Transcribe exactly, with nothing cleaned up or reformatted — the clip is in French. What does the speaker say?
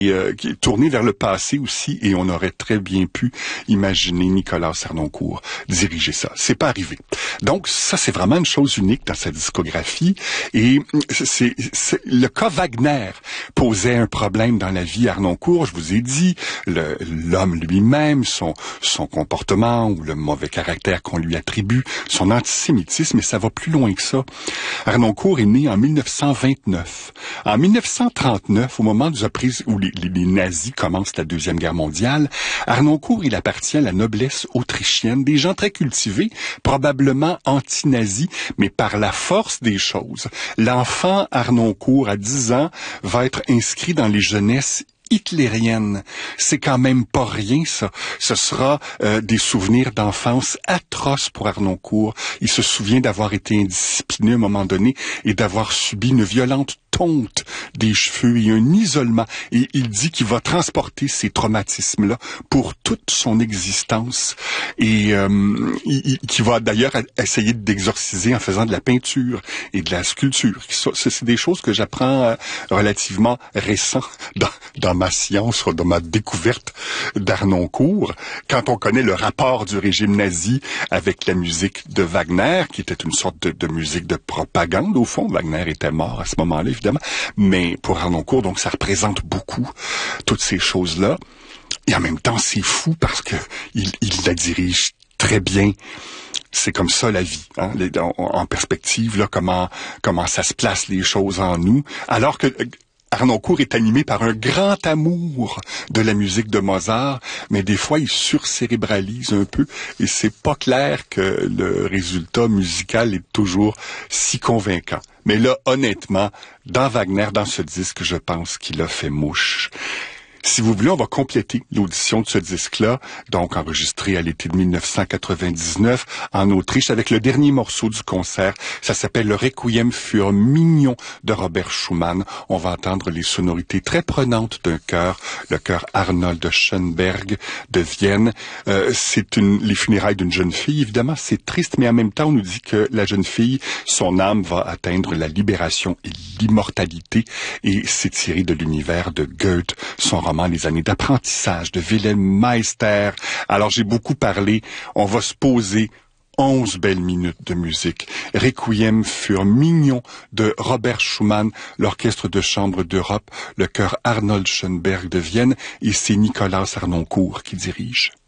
Euh, qui est tourné vers le passé aussi, et on aurait très bien pu imaginer Nicolas Harnoncourt diriger ça. C'est pas arrivé. Donc ça, c'est vraiment une chose unique dans sa discographie, et c'est, c'est le cas Wagner posait un problème dans la vie Harnoncourt. Je vous ai dit, le, l'homme lui-même, son son comportement ou le mauvais caractère qu'on lui attribue, son antisémitisme, et ça va plus loin que ça. Harnoncourt est né en mille neuf cent vingt-neuf. En mille neuf cent trente-neuf, au moment de la prise où les Les, les nazis commencent la Deuxième Guerre mondiale, Harnoncourt, il appartient à la noblesse autrichienne, des gens très cultivés, probablement anti-nazis, mais par la force des choses, l'enfant Harnoncourt, à dix ans, va être inscrit dans les jeunesses hitlérienne. C'est quand même pas rien, ça. Ce sera euh, des souvenirs d'enfance atroces pour Harnoncourt. Il se souvient d'avoir été indiscipliné à un moment donné et d'avoir subi une violente tonte des cheveux et un isolement. Et il dit qu'il va transporter ces traumatismes-là pour toute son existence, et euh, il, il, qu'il va d'ailleurs essayer d'exorciser en faisant de la peinture et de la sculpture. C'est des choses que j'apprends euh, relativement récent dans, dans ma science, dans ma découverte d'Harnoncourt. Quand on connaît le rapport du régime nazi avec la musique de Wagner, qui était une sorte de, de musique de propagande, au fond. Wagner était mort à ce moment-là, évidemment. Mais pour Harnoncourt, donc, ça représente beaucoup toutes ces choses-là. Et en même temps, c'est fou parce que il, il la dirige très bien. C'est comme ça la vie, hein, les, en, en perspective, là, comment, comment ça se place les choses en nous. Alors que Harnoncourt est animé par un grand amour de la musique de Mozart, mais des fois il surcérébralise un peu et c'est pas clair que le résultat musical est toujours si convaincant. Mais là, honnêtement, dans Wagner, dans ce disque, je pense qu'il a fait mouche. Si vous voulez, on va compléter l'audition de ce disque-là, donc enregistré à l'été de mille neuf cent quatre-vingt-dix-neuf en Autriche, avec le dernier morceau du concert. Ça s'appelle le Requiem für Mignon de Robert Schumann. On va entendre les sonorités très prenantes d'un chœur, le chœur Arnold Schönberg de Vienne. Euh, c'est une, les funérailles d'une jeune fille, évidemment, c'est triste, mais en même temps, on nous dit que la jeune fille, son âme va atteindre la libération et l'immortalité, et c'est tiré de l'univers de Goethe, son roman Les années d'apprentissage de Wilhelm Meister. Alors j'ai beaucoup parlé, on va se poser onze belles minutes de musique. Requiem für Mignon de Robert Schumann, l'orchestre de chambre d'Europe, le chœur Arnold Schönberg de Vienne, et c'est Nicolas Harnoncourt qui dirige.